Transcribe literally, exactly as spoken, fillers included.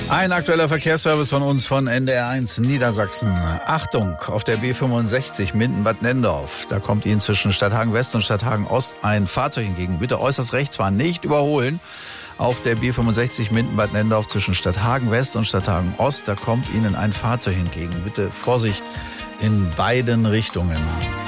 Ein aktueller Verkehrsservice von uns von N D R eins Niedersachsen. Achtung, auf der B fünfundsechzig Minden-Bad Nendorf. Da kommt Ihnen zwischen Stadthagen West und Stadthagen Ost ein Fahrzeug entgegen. Bitte äußerst rechts fahren, nicht überholen. Auf der B fünfundsechzig Minden-Bad Nendorf zwischen Stadthagen West und Stadthagen Ost. Da kommt Ihnen ein Fahrzeug entgegen. Bitte Vorsicht in beiden Richtungen.